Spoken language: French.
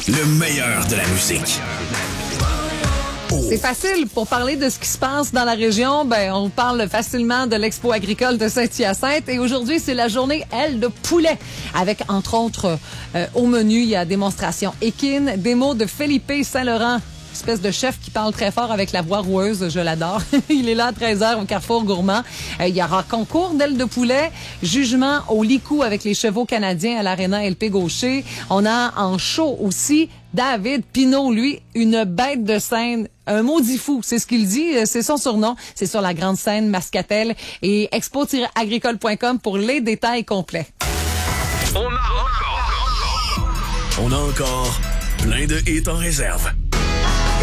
Le meilleur de la musique. C'est facile pour parler de ce qui se passe dans la région. On parle facilement de l'Expo agricole de Saint-Hyacinthe. Et aujourd'hui, c'est la journée aile de poulet. Avec, entre autres, au menu, il y a démonstration équine, démo de Felipe Saint-Laurent. Espèce de chef qui parle très fort avec la voix roueuse, je l'adore. Il est là à 13h au Carrefour Gourmand. Il y aura concours d'ailes de poulet, jugement au Licou avec les chevaux canadiens à l'Arena LP Gaucher. On a en show aussi David Pinault, lui, une bête de scène, un maudit fou, c'est ce qu'il dit, c'est son surnom. C'est sur la grande scène Mascatel et expo-agricole.com pour les détails complets. On a encore plein de hits en réserve.